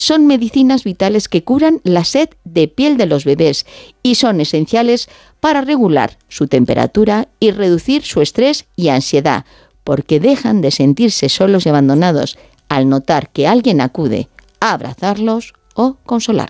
Son medicinas vitales que curan la sed de piel de los bebés y son esenciales para regular su temperatura y reducir su estrés y ansiedad, porque dejan de sentirse solos y abandonados al notar que alguien acude a abrazarlos o consolarlos.